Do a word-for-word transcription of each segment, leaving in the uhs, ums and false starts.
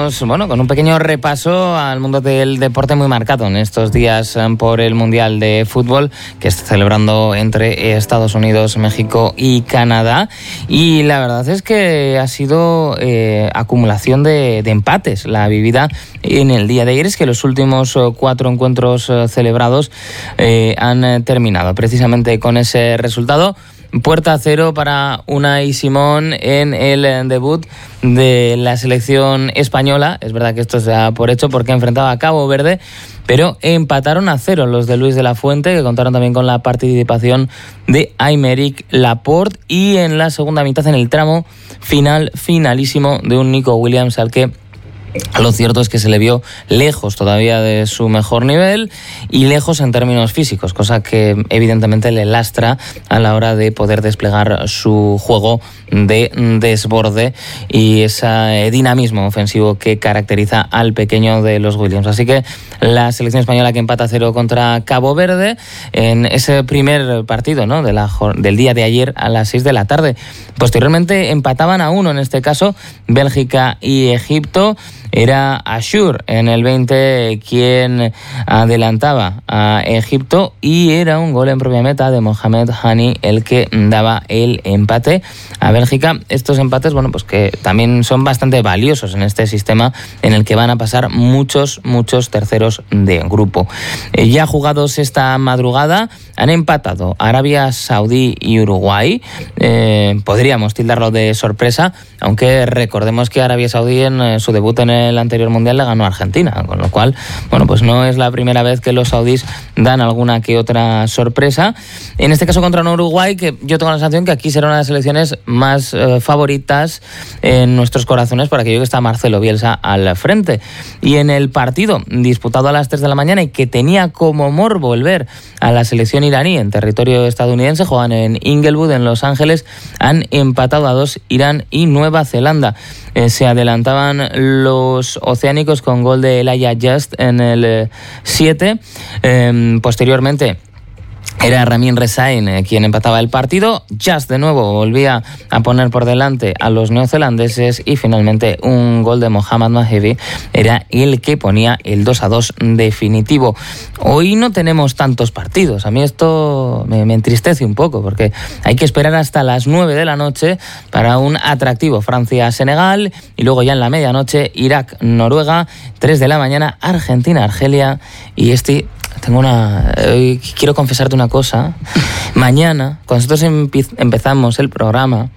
Empezamos, bueno, con un pequeño repaso al mundo del deporte muy marcado en estos días por el Mundial de Fútbol que está celebrando entre Estados Unidos, México y Canadá. Y la verdad es que ha sido eh, acumulación de, de empates la vivida en el día de ayer. Es que los últimos cuatro encuentros celebrados eh, han terminado precisamente con ese resultado. Puerta a cero para Unai Simón en el debut de la selección española. Es verdad que esto se da por hecho porque enfrentaba a Cabo Verde, pero empataron a cero los de Luis de la Fuente, que contaron también con la participación de Aymeric Laporte, y en la segunda mitad, en el tramo final, finalísimo de un Nico Williams al que lo cierto es que se le vio lejos todavía de su mejor nivel y lejos en términos físicos, cosa que evidentemente le lastra a la hora de poder desplegar su juego de desborde y ese dinamismo ofensivo que caracteriza al pequeño de los Williams. Así que la selección española que empata a cero contra Cabo Verde en ese primer partido, ¿no?, de la, del día de ayer a las seis de la tarde. Posteriormente empataban a uno, en este caso Bélgica y Egipto. Era Ashur en el veinte quien adelantaba a Egipto y era un gol en propia meta de Mohamed Hani el que daba el empate a Bélgica. Estos empates, bueno, pues que también son bastante valiosos en este sistema en el que van a pasar muchos, muchos terceros de grupo. Eh, ya jugados esta madrugada, han empatado Arabia Saudí y Uruguay. Eh, podríamos tildarlo de sorpresa, aunque recordemos que Arabia Saudí en eh, su debut en el anterior mundial le ganó a Argentina, con lo cual, bueno, pues no es la primera vez que los saudíes dan alguna que otra sorpresa. En este caso contra un Uruguay que yo tengo la sensación que aquí será una de las selecciones más eh, favoritas en nuestros corazones por aquello que está Marcelo Bielsa al frente. Y en el partido disputado a las tres de la mañana y que tenía como morbo el ver a la selección iraní en territorio estadounidense, juegan en Inglewood, en Los Ángeles, han empatado a dos Irán y Nueva Zelanda. Eh, se adelantaban los oceánicos con gol de Elijah Just en el siete. Eh, posteriormente era Ramin Rezain eh, quien empataba el partido. Just de nuevo volvía a poner por delante a los neozelandeses y finalmente un gol de Mohammad Mahebi era el que ponía el dos a dos definitivo. Hoy no tenemos tantos partidos. A mí esto me, me entristece un poco porque hay que esperar hasta las nueve de la noche para un atractivo Francia-Senegal y luego ya en la medianoche Irak-Noruega, tres de la mañana Argentina-Argelia. Y este... Tengo una... Hoy quiero confesarte una cosa. Mañana, cuando nosotros empe- empezamos el programa,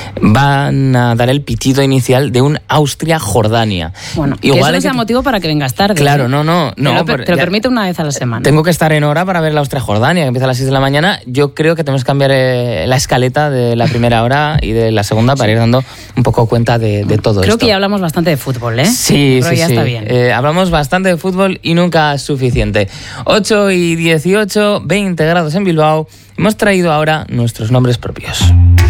van a dar el pitido inicial de un Austria-Jordania. Bueno, igual que eso no sea que... motivo para que vengas tarde. Claro, ¿eh? no, no. no te lo, per- te lo permite una vez a la semana. Tengo que estar en hora para ver la Austria-Jordania, que empieza a las seis de la mañana. Yo creo que tenemos que cambiar eh, la escaleta de la primera hora y de la segunda para ir dando un poco cuenta de, de todo creo esto. Creo que ya hablamos bastante de fútbol, ¿eh? Sí, Pero sí, ya sí. está bien. Eh, hablamos bastante de fútbol y nunca es suficiente. ocho y dieciocho, veinte grados en Bilbao. Hemos traído ahora nuestros nombres propios.